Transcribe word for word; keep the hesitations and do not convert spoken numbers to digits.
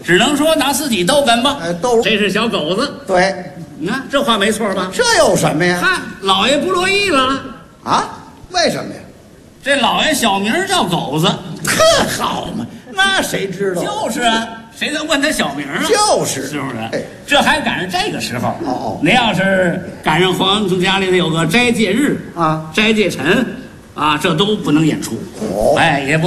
只能说拿自己逗哏吧。 哎，逗这是小狗子， 对， 你看这话没错吧？ 这有什么呀？ 看老爷不乐意了， 啊？为什么呀？ 这老爷小名叫狗子， 呵，好嘛，那谁知道？ 就是啊，谁能问他小名啊？ 就是是不是？ 哎， 这还赶上这个时候。 哦哦您要是赶上皇恩从家里头有个斋戒日啊， 斋戒晨啊，这都不能演出。 哦哎，也不。